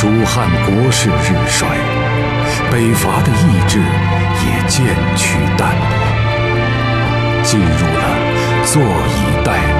蜀汉国势日衰，北伐的意志也渐趋淡薄，进入了坐以待